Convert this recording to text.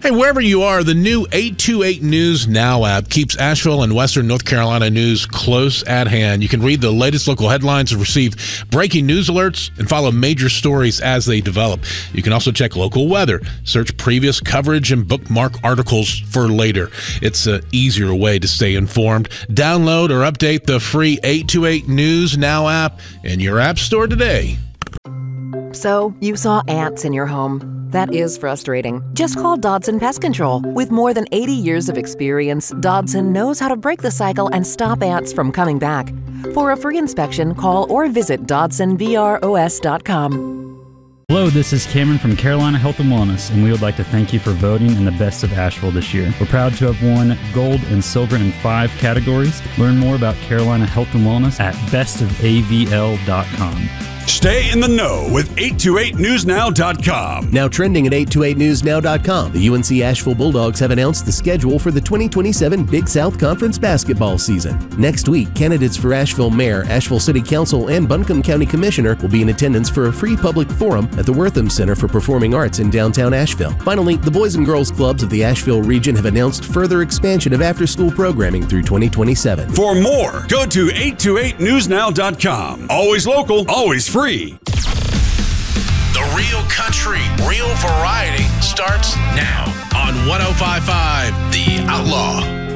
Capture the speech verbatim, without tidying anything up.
Hey, wherever you are, the new eight two eight News Now app keeps Asheville and Western North Carolina news close at hand. You can read the latest local headlines and receive breaking news alerts and follow major stories as they develop. You can also check local weather, search previous coverage, and bookmark articles for later. It's an easier way to stay informed. Download or update the free eight two eight News Now app in your app store today. So, you saw ants in your home. That is frustrating. Just call Dodson Pest Control. With more than eighty years of experience, Dodson knows how to break the cycle and stop ants from coming back. For a free inspection, call or visit Dodson Bros dot com. Hello, this is Cameron from Carolina Health and Wellness, and we would like to thank you for voting in the Best of Asheville this year. We're proud to have won gold and silver in five categories. Learn more about Carolina Health and Wellness at best of A V L dot com. Stay in the know with eight two eight news now dot com. Now trending at eight two eight news now dot com, the U N C Asheville Bulldogs have announced the schedule for the twenty twenty-seven Big South Conference basketball season. Next week, candidates for Asheville Mayor, Asheville City Council, and Buncombe County Commissioner will be in attendance for a free public forum at the Wortham Center for Performing Arts in downtown Asheville. Finally, the Boys and Girls Clubs of the Asheville region have announced further expansion of after-school programming through twenty twenty-seven. For more, go to eight two eight news now dot com. Always local, always free. The real country, real variety starts now on one oh five point five The Outlaw.